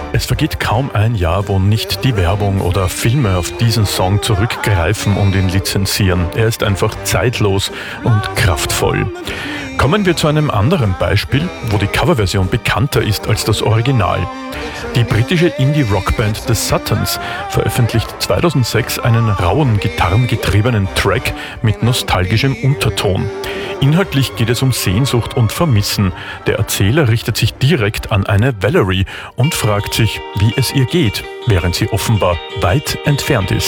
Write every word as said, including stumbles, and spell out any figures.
Es vergeht kaum ein Jahr, wo nicht die Werbung oder Filme auf diesen Song zurückgreifen und ihn lizenzieren. Er ist einfach zeitlos und kraftvoll. Kommen wir zu einem anderen Beispiel, wo die Coverversion bekannter ist als das Original. Die britische Indie-Rockband The Suttons veröffentlicht zweitausendsechs einen rauen, gitarrengetriebenen Track mit nostalgischem Unterton. Inhaltlich geht es um Sehnsucht und Vermissen. Der Erzähler richtet sich direkt an eine Valerie und fragt sich, wie es ihr geht, während sie offenbar weit entfernt ist.